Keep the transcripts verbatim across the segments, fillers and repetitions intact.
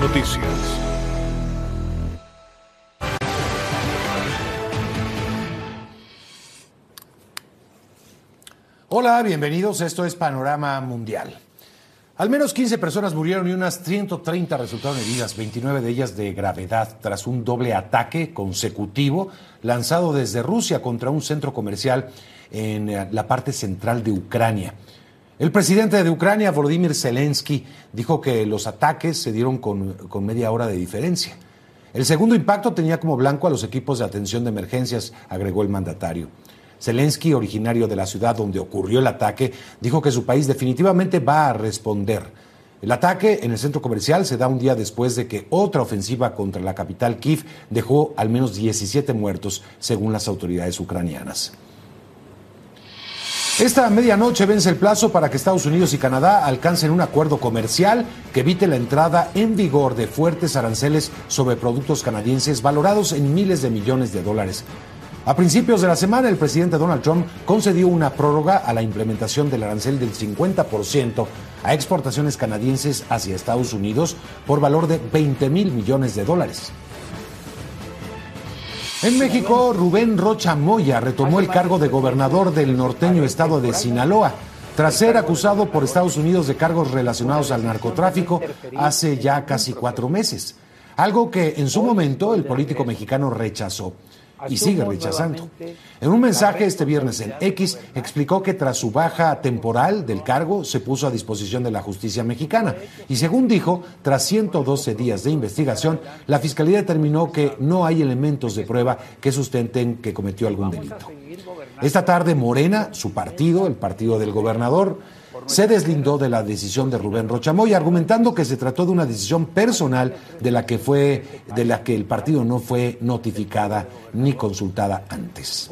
Noticias. Hola, bienvenidos. Esto es Panorama Mundial. Al menos quince personas murieron y unas ciento treinta resultaron heridas, veintinueve de ellas de gravedad, tras un doble ataque consecutivo lanzado desde Rusia contra un centro comercial en la parte central de Ucrania. El presidente de Ucrania, Volodymyr Zelensky, dijo que los ataques se dieron con, con media hora de diferencia. El segundo impacto tenía como blanco a los equipos de atención de emergencias, agregó el mandatario. Zelensky, originario de la ciudad donde ocurrió el ataque, dijo que su país definitivamente va a responder. El ataque en el centro comercial se da un día después de que otra ofensiva contra la capital Kiev dejó al menos diecisiete muertos, según las autoridades ucranianas. Esta medianoche vence el plazo para que Estados Unidos y Canadá alcancen un acuerdo comercial que evite la entrada en vigor de fuertes aranceles sobre productos canadienses valorados en miles de millones de dólares. A principios de la semana, el presidente Donald Trump concedió una prórroga a la implementación del arancel del cincuenta por ciento a exportaciones canadienses hacia Estados Unidos por valor de veinte mil millones de dólares. En México, Rubén Rocha Moya retomó el cargo de gobernador del norteño estado de Sinaloa, tras ser acusado por Estados Unidos de cargos relacionados al narcotráfico hace ya casi cuatro meses, algo que en su momento el político mexicano rechazó y sigue rechazando. En un mensaje este viernes en X explicó que tras su baja temporal del cargo se puso a disposición de la justicia mexicana y, según dijo, tras ciento doce días de investigación, la fiscalía determinó que no hay elementos de prueba que sustenten que cometió algún delito. Esta tarde Morena, su partido, el partido del gobernador, se deslindó de la decisión de Rubén Rocha Moya, argumentando que se trató de una decisión personal de la que fue, de la que el partido no fue notificada ni consultada antes.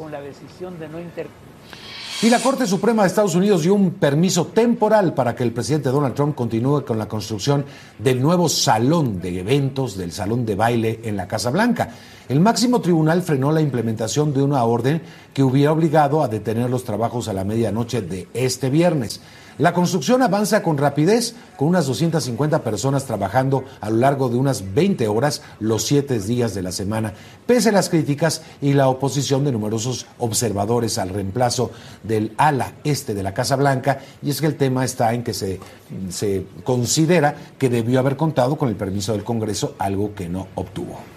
Y la Corte Suprema de Estados Unidos dio un permiso temporal para que el presidente Donald Trump continúe con la construcción del nuevo salón de eventos, del salón de baile en la Casa Blanca. El máximo tribunal frenó la implementación de una orden que hubiera obligado a detener los trabajos a la medianoche de este viernes. La construcción avanza con rapidez, con unas doscientas cincuenta personas trabajando a lo largo de unas veinte horas los siete días de la semana, pese a las críticas y la oposición de numerosos observadores al reemplazo del ala este de la Casa Blanca, y es que el tema está en que se, se considera que debió haber contado con el permiso del Congreso, algo que no obtuvo.